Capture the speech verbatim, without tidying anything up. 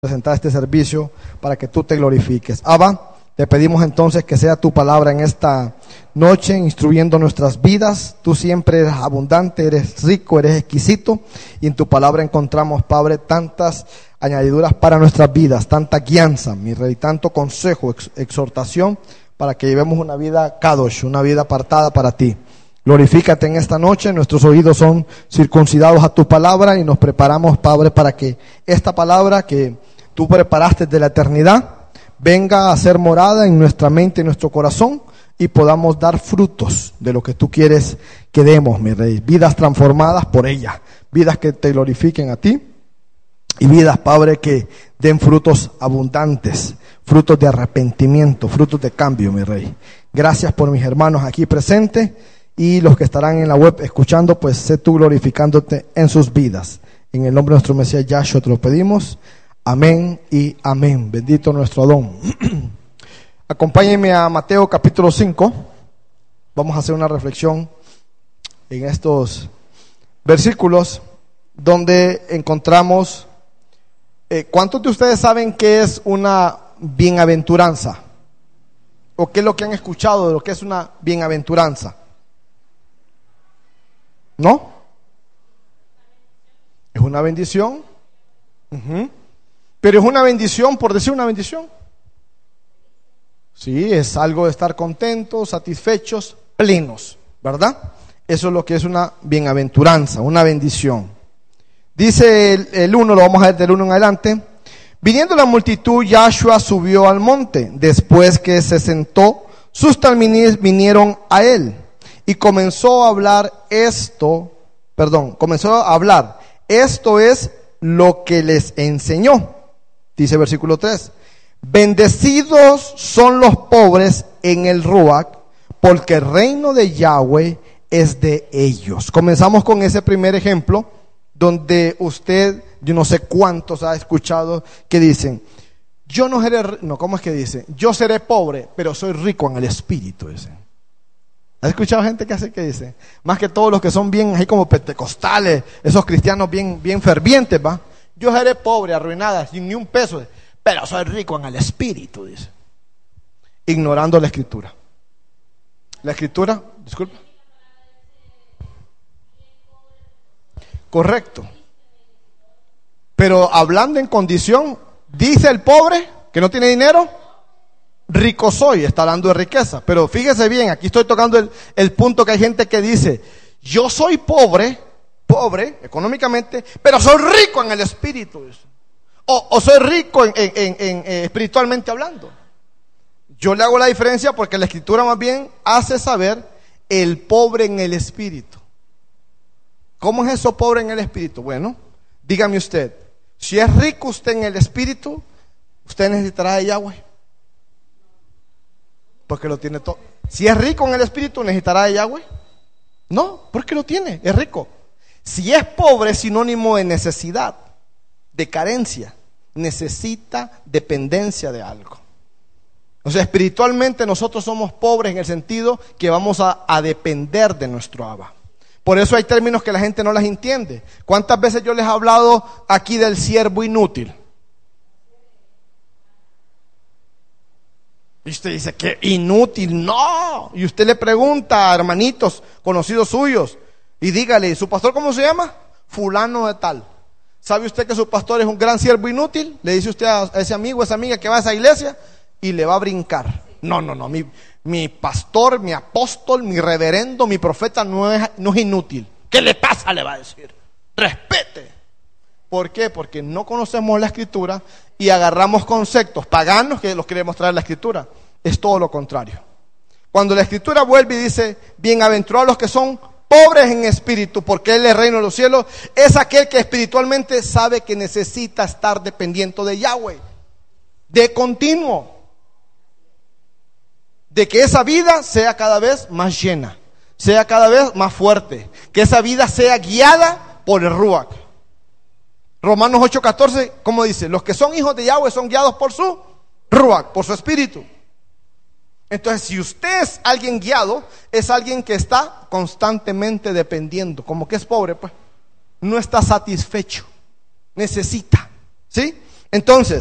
presentar este servicio para que tú te glorifiques. Abba, te pedimos entonces que sea tu palabra en esta noche, instruyendo nuestras vidas. Tú siempre eres abundante, eres rico, eres exquisito, y en tu palabra encontramos, Padre, tantas añadiduras para nuestras vidas, tanta guianza, mi Rey, tanto consejo, ex- exhortación, para que llevemos una vida kadosh, una vida apartada para ti. Glorifícate en esta noche, nuestros oídos son circuncidados a tu palabra y nos preparamos, Padre, para que esta palabra que tú preparaste de la eternidad venga a ser morada en nuestra mente y nuestro corazón y podamos dar frutos de lo que tú quieres que demos, mi Rey. Vidas transformadas por ella, vidas que te glorifiquen a ti y vidas, Padre, que den frutos abundantes, frutos de arrepentimiento, frutos de cambio, mi Rey. Gracias por mis hermanos aquí presentes y los que estarán en la web escuchando, pues sé tú glorificándote en sus vidas. En el nombre de nuestro Mesías Yahshua te lo pedimos. Amén y amén. Bendito nuestro Adón. Acompáñenme a Mateo capítulo cinco. Vamos a hacer una reflexión en estos versículos donde encontramos eh, ¿cuántos de ustedes saben qué es una bienaventuranza? ¿O qué es lo que han escuchado de lo que es una bienaventuranza? ¿No? Es una bendición. Uh-huh. Pero es una bendición por decir una bendición. Sí, es algo de estar contentos, satisfechos, plenos, ¿verdad? Eso es lo que es una bienaventuranza, una bendición. Dice el, el uno, lo vamos a ver del uno en adelante. Viniendo la multitud, Yahshua subió al monte. Después que se sentó, sus talmidim vinieron a él. Y comenzó a hablar esto, perdón, comenzó a hablar. Esto es lo que les enseñó. Dice versículo tres, bendecidos son los pobres en el Ruach, porque el reino de Yahweh es de ellos. Comenzamos con ese primer ejemplo, donde usted, yo no sé cuántos ha escuchado que dicen, yo no seré, no, ¿cómo es que dice? Yo seré pobre, pero soy rico en el espíritu, dicen. ¿Has escuchado gente que hace que dice? Más que todos los que son bien, así como pentecostales, esos cristianos bien, bien fervientes, ¿va? Yo seré pobre, arruinada, sin ni un peso, pero soy rico en el espíritu, dice. Ignorando la escritura. La escritura, disculpa. Correcto. Pero hablando en condición, dice el pobre que no tiene dinero, rico soy, está hablando de riqueza. Pero fíjese bien, aquí estoy tocando el, el punto que hay gente que dice, yo soy pobre, pobre económicamente, pero soy rico en el espíritu. O, o soy rico en, en, en, en, eh, espiritualmente hablando. Yo le hago la diferencia porque la escritura más bien hace saber el pobre en el espíritu. ¿Cómo es eso pobre en el espíritu? Bueno, dígame usted, si es rico usted en el espíritu, usted necesitará de Yahweh. Porque lo tiene todo. Si es rico en el espíritu, ¿necesitará de Yahweh? No, porque lo tiene, es rico. Si es pobre, es sinónimo de necesidad, de carencia. Necesita dependencia de algo. O sea, espiritualmente nosotros somos pobres en el sentido que vamos a, a depender de nuestro Abba. Por eso hay términos que la gente no las entiende. ¿Cuántas veces yo les he hablado aquí del siervo inútil? Y usted dice que inútil, no. Y usted le pregunta a hermanitos conocidos suyos y dígale, ¿su pastor cómo se llama? Fulano de tal. ¿Sabe usted que su pastor es un gran siervo inútil? Le dice usted a ese amigo, a esa amiga que va a esa iglesia y le va a brincar. No, no, no, mi, mi pastor, mi apóstol, mi reverendo, mi profeta no es, no es inútil. ¿Qué le pasa? Le va a decir. Respete. ¿Por qué? Porque no conocemos la escritura y agarramos conceptos paganos que los queremos traer a la escritura. Es todo lo contrario. Cuando la escritura vuelve y dice, bienaventurados los que son pobres en espíritu, porque él es el reino de los cielos, es aquel que espiritualmente sabe que necesita estar dependiendo de Yahweh, de continuo, de que esa vida sea cada vez más llena, sea cada vez más fuerte, que esa vida sea guiada por el Ruach. Romanos ocho catorce, ¿cómo dice? Los que son hijos de Yahweh son guiados por su Ruach, por su espíritu. Entonces, si usted es alguien guiado, es alguien que está constantemente dependiendo, como que es pobre, pues, no está satisfecho, necesita, ¿sí? Entonces,